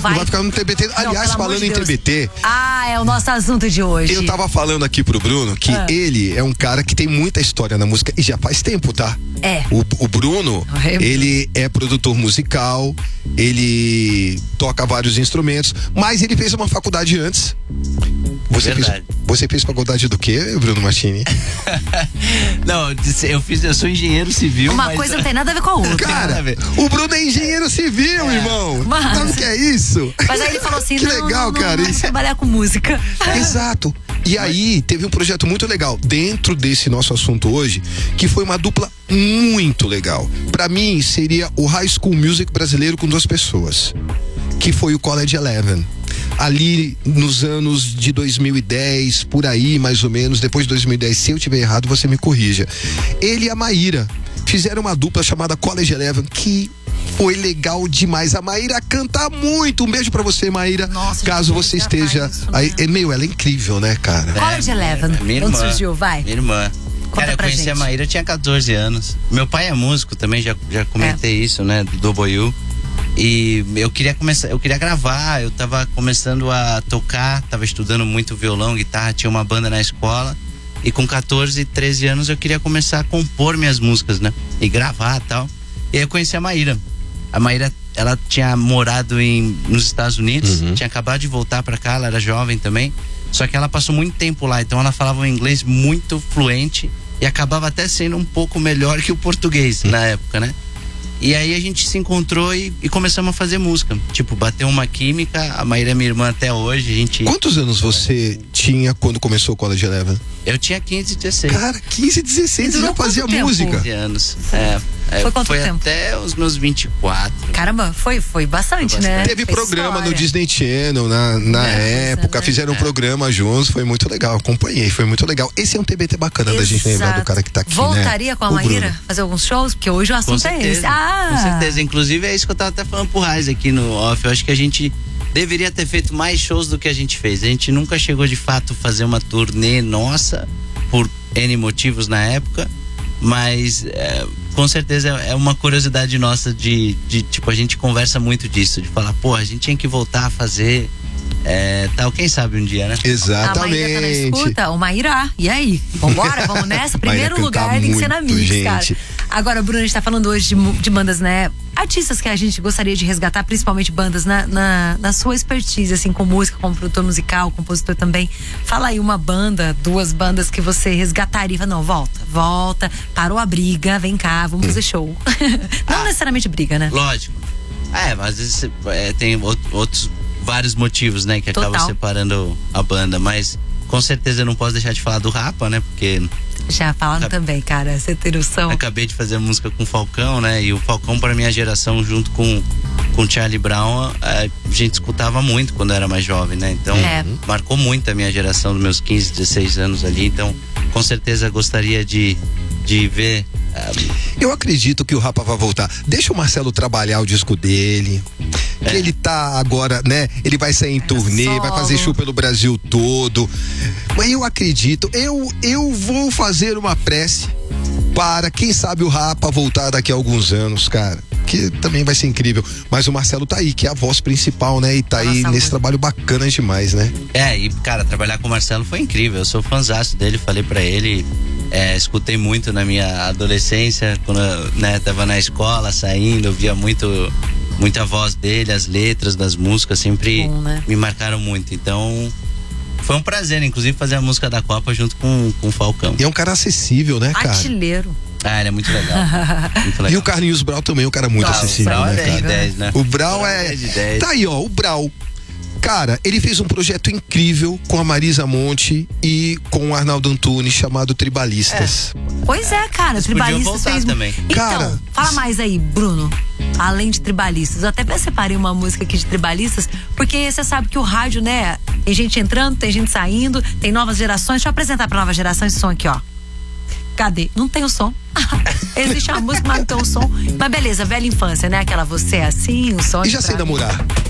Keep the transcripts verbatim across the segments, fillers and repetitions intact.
vai. Não vai ficar no T B T. Aliás, não, falando de em T B T. Ah, é o nosso assunto de hoje. Eu tava falando aqui pro Bruno que ah. ele é um cara que tem muita história na música e já faz tempo, tá? É. O, o Bruno, é. ele é produtor musical, ele toca vários instrumentos, mas ele fez uma faculdade antes. Você fez, você fez faculdade do quê, Bruno Martini? Não, eu fiz, eu sou engenheiro civil. Uma mas... coisa não tem nada a ver com a outra. Cara, o Bruno é engenheiro civil, é. irmão. Mas... Sabe o que é isso? Mas aí ele falou assim, que não, legal, não, não, cara. não isso... trabalhar com música. Exato. E aí, teve um projeto muito legal dentro desse nosso assunto hoje, que foi uma dupla muito legal. Pra mim, seria o High School Music brasileiro com duas pessoas, que foi o College Eleven. Ali nos anos de dois mil e dez, por aí mais ou menos, depois de dois mil e dez, se eu tiver errado, você me corrija. Ele e a Maíra fizeram uma dupla chamada College Eleven, que foi legal demais. A Maíra canta muito. Um beijo pra você, Maíra. Nossa, caso você esteja aí, é, meu, ela é incrível, né, cara? É, College Eleven, minha irmã, onde surgiu, vai? Minha irmã. Conta Cara, eu conheci gente. a Maíra, eu tinha catorze anos. Meu pai é músico também, já, já comentei é. isso, né, do Doboiú. E eu queria começar, eu queria gravar, eu tava começando a tocar, tava estudando muito violão, guitarra, tinha uma banda na escola. E com catorze, treze anos eu queria começar a compor minhas músicas, né? E gravar e tal. E aí eu conheci a Maíra. A Maíra, ela tinha morado em, nos Estados Unidos, uhum. tinha acabado de voltar pra cá, ela era jovem também. Só que ela passou muito tempo lá, então ela falava um inglês muito fluente e acabava até sendo um pouco melhor que o português uhum. na época, né? E aí a gente se encontrou e, e começamos a fazer música. Tipo, bateu uma química, a Maíra é minha irmã até hoje, a gente... Quantos anos você tinha quando começou o College Eleven? Eu tinha quinze, dezesseis. Cara, quinze, dezesseis, você já fazia música? quinze anos, é. É, foi quanto foi tempo? Até os meus vinte e quatro. Caramba, foi, foi bastante, foi bastante. né? Teve Fez programa história. no Disney Channel na, na é, época, né? fizeram um é. programa juntos, foi muito legal, acompanhei, foi muito legal. Esse é um T B T bacana Exato. da gente lembrar do cara que tá aqui, Voltaria né? com a O Maíra Bruno. fazer alguns shows? Porque hoje o assunto é esse. Ah! Com certeza, inclusive é isso que eu tava até falando pro Raiz aqui no off, eu acho que a gente deveria ter feito mais shows do que a gente fez. A gente nunca chegou de fato a fazer uma turnê nossa, por N motivos na época, mas é, com certeza é uma curiosidade nossa de, de, tipo, a gente conversa muito disso, de falar, pô, a gente tinha que voltar a fazer é, tal, quem sabe um dia, né? Exatamente. A Maíra tá na escuta, o Maíra, e aí? Vambora, vamos nessa? Primeiro lugar tem que ser na Mix, gente. cara. Agora, Bruno, a gente tá falando hoje de, de bandas, né? Artistas que a gente gostaria de resgatar, principalmente bandas na, na, na sua expertise, assim, com música, como produtor musical, compositor também. Fala aí uma banda, duas bandas que você resgataria. Fala, não, volta, volta, parou a briga, vem cá, vamos fazer show. Não ah, necessariamente briga, né? Lógico. É, mas às vezes é, tem outros, vários motivos, né, que acabam separando a banda, mas com certeza eu não posso deixar de falar do Rapa, né, porque... Já falaram Acab... também, cara, você tem noção. Acabei de fazer música com o Falcão, né? E o Falcão, pra minha geração, junto com com Charlie Brown, a gente escutava muito quando eu era mais jovem, né? Então, é. marcou muito a minha geração dos meus quinze, dezesseis anos ali. Então, com certeza gostaria de, de ver. Um... Eu acredito que o Rapa vai voltar. Deixa o Marcelo trabalhar o disco dele. Que é. ele tá agora, né? Ele vai sair em turnê, Solo. vai fazer show pelo Brasil todo. Mas eu acredito, eu, eu vou fazer uma prece para, quem sabe, o Rapa voltar daqui a alguns anos, cara. Que também vai ser incrível. Mas o Marcelo tá aí, que é a voz principal, né? E tá aí nesse trabalho bacana demais, né? É, e cara, trabalhar com o Marcelo foi incrível. Eu sou fãzaço dele, falei pra ele. É, escutei muito na minha adolescência, quando eu, né, tava na escola, saindo, eu via muito, muita voz dele, as letras das músicas sempre Bom, né? me marcaram muito. Então, foi um prazer, inclusive, fazer a música da Copa junto com, com o Falcão. E é um cara acessível, né, cara? Artilheiro. Ah, ele é muito legal. muito legal. E o Carlinhos Brau também é um cara muito Não, acessível, o Brau né, é cara? dez de dez, né? O Brau é... é de dez. Tá aí, ó, o Brau. Cara, ele fez um projeto incrível com a Marisa Monte e com o Arnaldo Antunes, chamado Tribalistas. É. Pois é, cara, Eles Tribalistas fez... também. Então, cara, fala mais aí, Bruno. Além de Tribalistas, eu até separei uma música aqui de Tribalistas, porque você sabe que o rádio, né, tem gente entrando, tem gente saindo, tem novas gerações. Deixa eu apresentar pra nova geração esse som aqui, ó. Cadê? Não tem o som. Existe a música, mas não tem o som. Mas beleza, velha infância, né? Aquela você é assim, o som. E já sei namorar.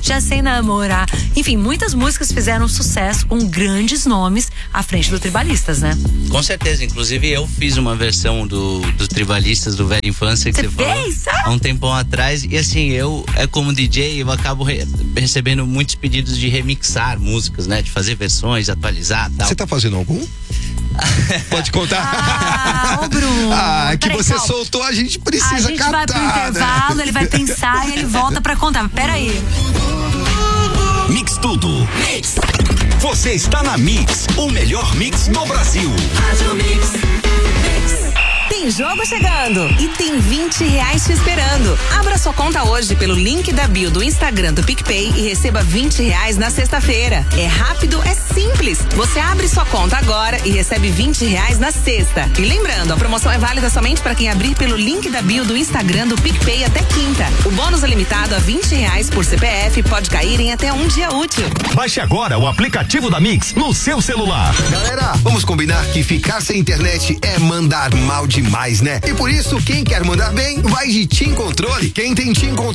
já sei namorar. Enfim, muitas músicas fizeram sucesso com grandes nomes à frente do Tribalistas, né? Com certeza, inclusive eu fiz uma versão do, do Tribalistas do Velha Infância que você, você fez? falou há um tempão atrás. E assim, eu, é como D J, eu acabo re, recebendo muitos pedidos de remixar músicas, né? De fazer versões, atualizar e tal. Você tá fazendo algum? Pode contar. Ah, ô Bruno. Ah, que Peraí, você calma. soltou, a gente precisa A gente catar, vai pro intervalo, né? ele vai pensar e ele volta pra contar. Pera aí. Mix Tudo. Mix. Você está na Mix, o melhor mix do Brasil. Tem jogo chegando e tem vinte reais te esperando. Abra sua conta hoje pelo link da bio do Instagram do PicPay e receba vinte reais na sexta-feira. É rápido, é simples. Você abre sua conta agora e recebe vinte reais na sexta. E lembrando, a promoção é válida somente para quem abrir pelo link da bio do Instagram do PicPay até quinta. O bônus é limitado a vinte reais por C P F e pode cair em até um dia útil. Baixe agora o aplicativo da Mix no seu celular. Galera, vamos combinar que ficar sem internet é mandar mal demais, né? E por isso, quem quer mandar bem, vai de Tim Controle. Quem tem Tim Controle